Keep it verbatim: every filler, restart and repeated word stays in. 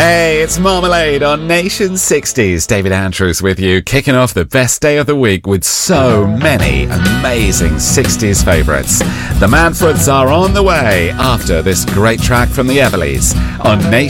Hey, it's Marmalade on Nation sixties. David Andrews with you, kicking off the best day of the week with so many amazing sixties favourites. The Manfreds are on the way after this great track from the Everlys on Nation.